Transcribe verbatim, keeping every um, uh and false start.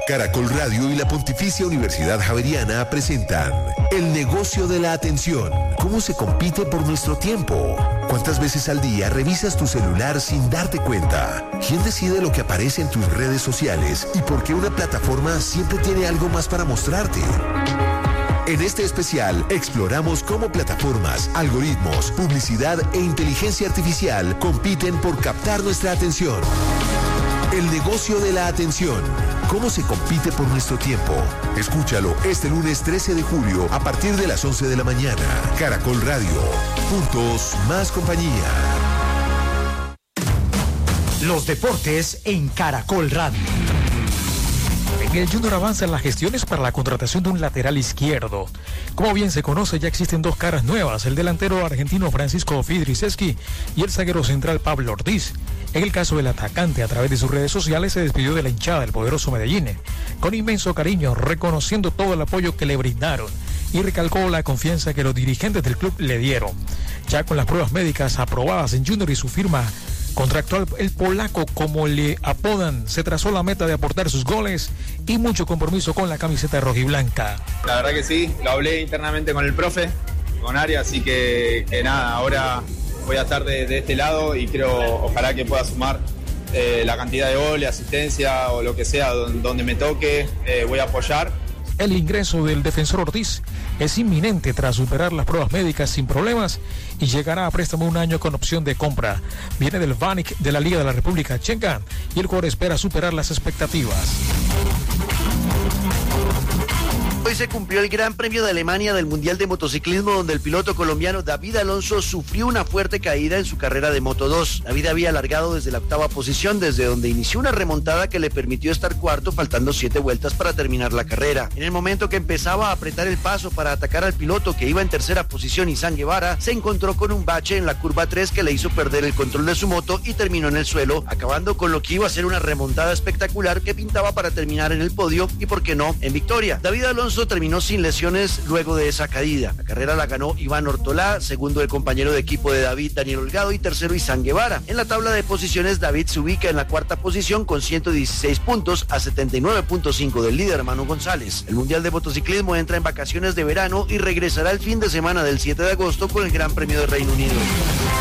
Caracol Radio y la Pontificia Universidad Javeriana presentan El negocio de la atención. ¿Cómo se compite por nuestro tiempo? ¿Cuántas veces al día revisas tu celular sin darte cuenta? ¿Quién decide lo que aparece en tus redes sociales y por qué una plataforma siempre tiene algo más para mostrarte? En este especial exploramos cómo plataformas, algoritmos, publicidad e inteligencia artificial compiten por captar nuestra atención. El negocio de la atención. ¿Cómo se compite por nuestro tiempo? Escúchalo este lunes trece de julio a partir de las once de la mañana. Caracol Radio. Juntos, más compañía. Los deportes en Caracol Radio. El Junior avanza en las gestiones para la contratación de un lateral izquierdo. Como bien se conoce, ya existen dos caras nuevas, el delantero argentino Francisco Fidriseski y el zaguero central Pablo Ortiz. En el caso del atacante, a través de sus redes sociales se despidió de la hinchada del poderoso Medellín, con inmenso cariño, reconociendo todo el apoyo que le brindaron y recalcó la confianza que los dirigentes del club le dieron. Ya con las pruebas médicas aprobadas en Junior y su firma contractual, el polaco, como le apodan, se trazó la meta de aportar sus goles y mucho compromiso con la camiseta rojiblanca. La verdad que sí, lo hablé internamente con el profe, con Arias, así que, que nada, ahora voy a estar de, de este lado y creo, ojalá que pueda sumar eh, la cantidad de goles, asistencia o lo que sea, donde, donde me toque, eh, voy a apoyar. El ingreso del defensor Ortiz es inminente tras superar las pruebas médicas sin problemas y llegará a préstamo un año con opción de compra. Viene del Vanik de la Liga de la República Checa y el jugador espera superar las expectativas. Hoy se cumplió el Gran Premio de Alemania del Mundial de Motociclismo, donde el piloto colombiano David Alonso sufrió una fuerte caída en su carrera de Moto dos. David había largado desde la octava posición, desde donde inició una remontada que le permitió estar cuarto, faltando siete vueltas para terminar la carrera. En el momento que empezaba a apretar el paso para atacar al piloto que iba en tercera posición, Izan Guevara, se encontró con un bache en la curva tres que le hizo perder el control de su moto y terminó en el suelo, acabando con lo que iba a ser una remontada espectacular que pintaba para terminar en el podio y, por qué no, en victoria. David Alonso terminó sin lesiones luego de esa caída. La carrera la ganó Iván Ortolá, segundo el compañero de equipo de David, Daniel Holgado, y tercero Izan Guevara. En la tabla de posiciones, David se ubica en la cuarta posición con ciento dieciséis puntos a setenta y nueve punto cinco del líder Manu González. El Mundial de Motociclismo entra en vacaciones de verano y regresará el fin de semana del siete de agosto con el Gran Premio de Reino Unido.